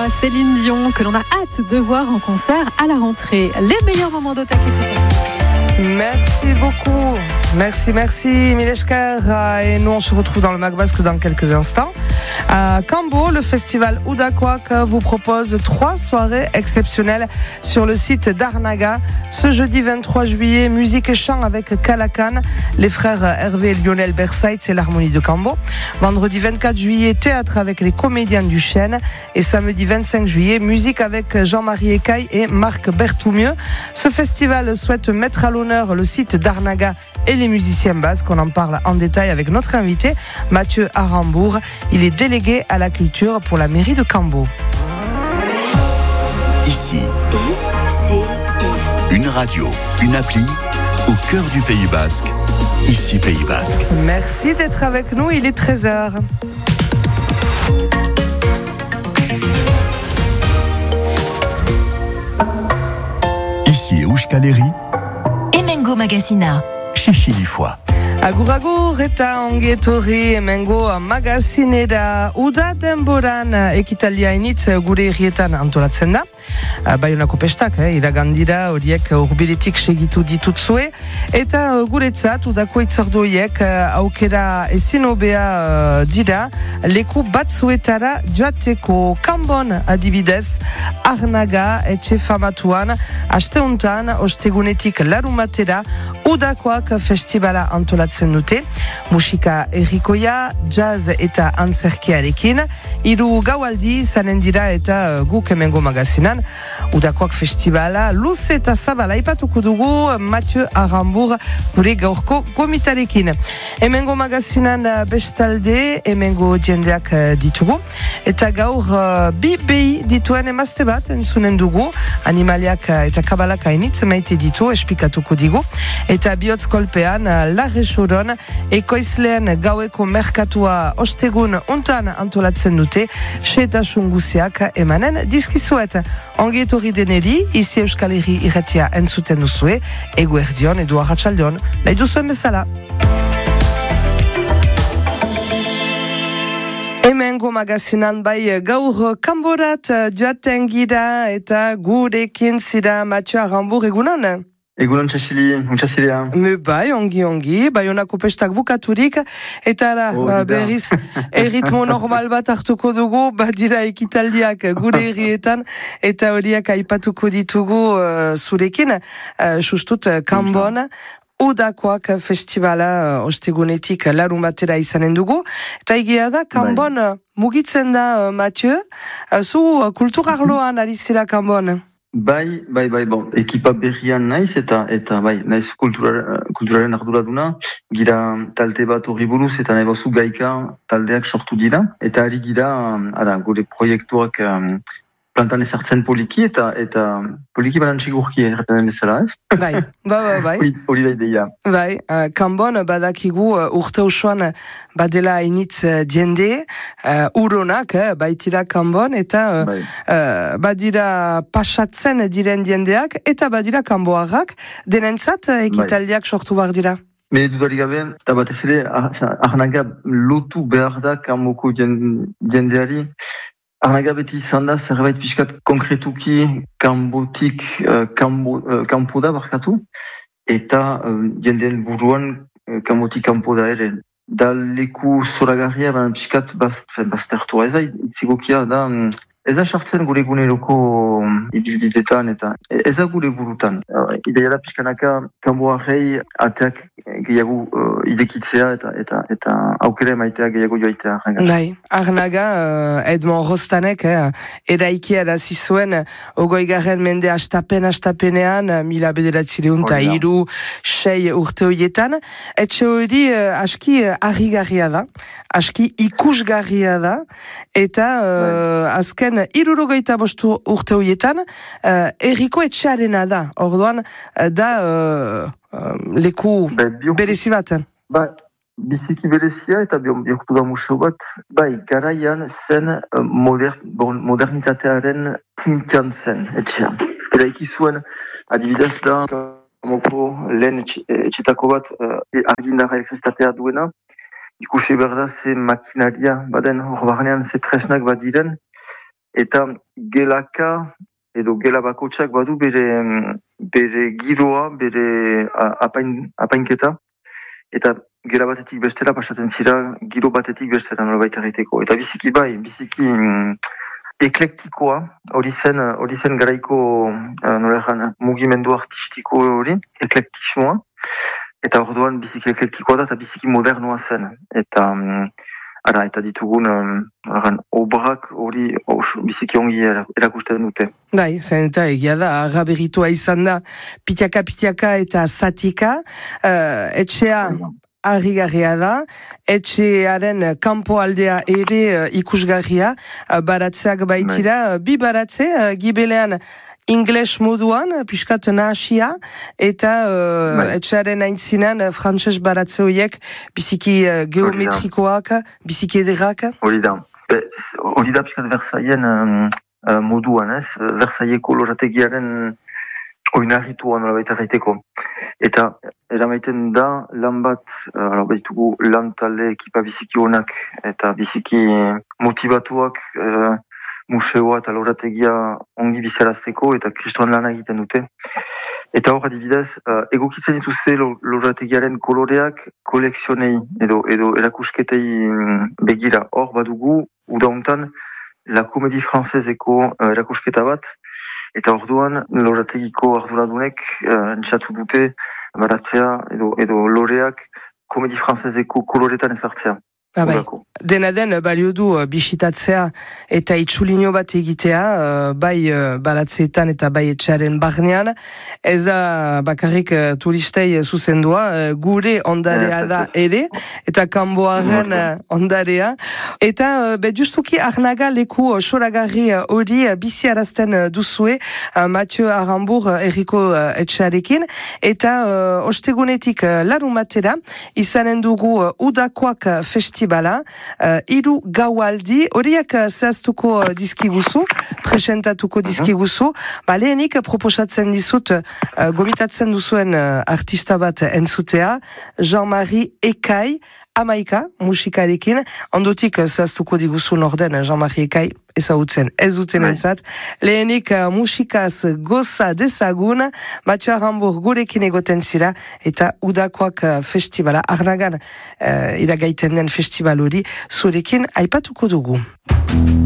Céline Dion, que l'on a hâte de voir en concert à la rentrée. Les meilleurs moments d'Otaki, c'est Merci beaucoup. Merci Mileshka. Et nous on se retrouve dans le Mac Basque dans quelques instants. À Cambo, le festival Oudakwak vous propose 3 soirées exceptionnelles sur le site d'Arnaga. Ce jeudi 23 juillet, musique et chant avec Calacan, les frères Hervé et Lionel Bersait, c'est l'harmonie de Cambo. Vendredi 24 juillet, théâtre avec les comédiens du Chêne. Et samedi 25 juillet, musique avec Jean-Marie Ecaille et Marc Berthoumieux. Ce festival souhaite mettre à l'honneur le site d'Arnaga et les musiciens basques. On en parle en détail avec notre invité, Mathieu Arambourg. Il est délégué à la culture pour la mairie de Cambo. Ici, une radio, une appli au cœur du Pays Basque. Ici, Pays Basque. Merci d'être avec nous, il est 13h. Ici, Euskaleri, Emengo Magazina. Chichi Lifoi. Agur eta ongi etorri hemengo magazinera uda denboran ekitaldia initz gure herrietan antolatzen da. Baionako pestak, iragandira horiek urbiletik segitu ditutzue eta guretzat udako itzordoiek aukera ezin hobea dira leku batzuetara joateko. Kanbon adibidez Arnaga etxe famatuan asteuntan ostegunetik larumatera udakoak festivala antolatzen dute. Musika herrikoia, jazz eta antzerkiarekin. 3 gaualdi izanen dira eta guk hemengo magazinan udakoak festivala luze eta zabala ipatuko dugu Mathieu Arambourg gure gaurko gomitarekin. Hemengo magazinan bestalde hemengo jendeak ditugu eta gaur bi behi dituen emazte bat entzunen dugu, animaliak eta kabalak hainitz maite ditu esplikatuko digu eta bihotz kolpean Larre Soron ekoizleen gaueko merkatua ostegun untan antolatzen dute xehetasun guziak emanen dizkizuet. Ongi etorri deneri, izi Euskaleri irratia entzuten duzue, eguerdion edo arratsaldeon, nahi duzuen bezala. Hemengo magazinan bai gaur kanborat joaten gira eta gurekin zira Mathieu Arambourg, egunon? Egunon txasili, untxasilea. Bai, ongi, baionako pestak bukaturik, eta berriz erritmo normal bat hartuko dugu, badira ekitaldiak gure herrietan, eta horiak aipatuko ditugu zurekin, sustut Kanbon, Udakoak festivala ostegunetik larumatera izanen dugu, eta egia da, Kanbon mugitzen da, Mathieu, zu kulturarloan ari zira Kanbon? Bai, bon, ekipa berrian naiz, eta bai, naiz kulturaren arduraduna, gira talte bat horri buruz, eta nahi bazu gaika taldeak sortu dira, eta ari gira, gure proiektuak plantan ezartzen poliki, eta poliki banantxigurki erretanen bezala, ez? Bai. Hori da ideia. Bai, Kanbon badakigu urte osoan badela initz diende, uronak, baitira Kanbon, eta badira pasatzen diren diendeak, eta badira kanboarrak, denentzat ekitaldiak sortu behar dira. Dudari gabe, eta batez ere, Arnaga lotu behar da Kanboko diendeari. Arnaga beti izan da zerbait pixkat konkretuki kanbotik kanpo da barkatu, eta jendeen buruan kanbotik kanpo da ere. Da leku zoragarria pixkat baztertua. Ez da itzigokia da, ez da sartzen gure guneroko ibilbidetan eta ez da gure burutan. Ideia da pixkanaka kanboarrei ateak gehiago idekitzea eta aukera emaitea gehiago joaitea. Bai, Arnaga, Edmond Rostanek, eraikia da zizuen, 20. mende astapenean, 1903 urte horietan, etxe hori aski harrigarria da, aski ikusgarria da, eta azken 65 urte horietan, herriko etxearena da, orduan da leku berezi bat. Biziki berezia eta bihurtu da museo bat, garaian zen modernitatearen puntian zen etxean. Eraiki zuen, adibidez da, Kamoko lehen etxetako bat argindara elektrizitatea duena, ikusi behar da ze makinaria baden hor barnean ze tresnak bat diren, eta gelaka edo gela bakotxak badu bere giroa, bere apainketa, eta gela batetik bestera pasatzen zira giro batetik bestera nola baita egiteko. Eta biziki eklektikoa, hori zen garaiko mugimendu artistiko hori, eklektismoa, eta orduan biziki eklektikoa da eta biziki modernoa zen. Eta ditugun obrak hori biziki ongi erakusten dute. Bai, zen eta egia da, agaberitua izan da, pitiaka eta zatika, etxea harrigarria da, etxearen kanpo aldea ere ikusgarria, baratzeak baitira, bi baratze, gibelean ingles moduan, piskat nahasia, eta etxearen aintzinan frantses baratze horiek, biziki geometrikoak, biziki ederrak. Hori da piskat Versailles moduan, Versailles kolorategiaren oinarritua nola baita gaiteko. Eta eramaiten da lan bat, baitugu lan talde ekipa biziki honak eta biziki motivatuak museoa eta lorategia ongi bizarazteko eta kristoan lana egiten dute. Eta hor adibidez, egokitzen dituzte lorategiaren koloreak kolekzionei edo erakusketei begira. Hor badugu, udauntan, La Comédie Françaiseko erakusketa bat, eta orduan lorategiko arduradunek entzatu dute baratzea edo loreak Comédie Françaiseko koloretan ezartzea. Dena den, balio du bisitatzea eta itxulino bat egitea, bai baratzeetan eta bai etxearen barnean. Ez da bakarrik turistei zuzendua, gure ondarea da ere, eta kanboaren ondarea. Eta justuki Arnaga leku soragarri hori biziarazten duzue, Mathieu Arambur erriko etxearekin, eta ostegunetik larumatera, izanen dugu Udakoak festivala, hiru gaualdi, horiak zehaztuko dizkiguzu, presentatuko dizkiguzu, lehenik proposatzen dizut, gomitatzen duzuen artista bat entzutea, Jean-Marie Ekai, Amaika, musikarekin, ondotik zehaztuko diguzu norden Jean-Marie Ekai, ezagutzen, ez duten entzat. Lehenik musikaz goza dezagun, Mathieu Arambur gurekin egoten zira, eta Udakoak festivala, Arnagan iragaiten den festival hori, zurekin aipatuko dugu.